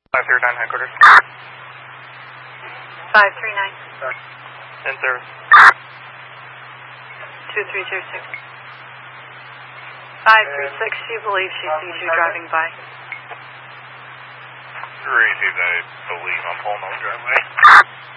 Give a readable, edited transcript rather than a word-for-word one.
539 headquarters. 539. In service. 2306. 536, she believes she sees you driving by. Received, I believe I'm pulling on the driveway.